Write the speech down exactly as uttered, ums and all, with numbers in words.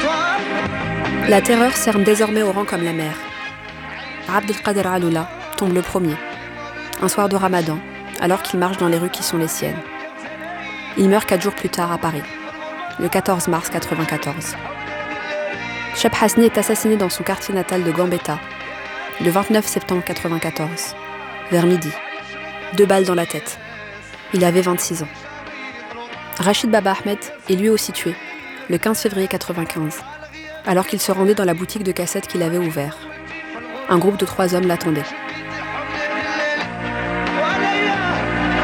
La terreur cerne désormais au rang comme la mer. Abdelkader Aloula tombe le premier, un soir de Ramadan, alors qu'il marche dans les rues qui sont les siennes. Il meurt quatre jours plus tard à Paris, le quatorze mars quatre-vingt-quatorze. Cheb Hasni est assassiné dans son quartier natal de Gambetta, le vingt-neuf septembre quatre-vingt-quatorze, vers midi. Deux balles dans la tête. Il avait vingt-six ans. Rachid Baba Ahmed est lui aussi tué, le quinze février quatre-vingt-quinze, alors qu'il se rendait dans la boutique de cassettes qu'il avait ouvert. Un groupe de trois hommes l'attendait.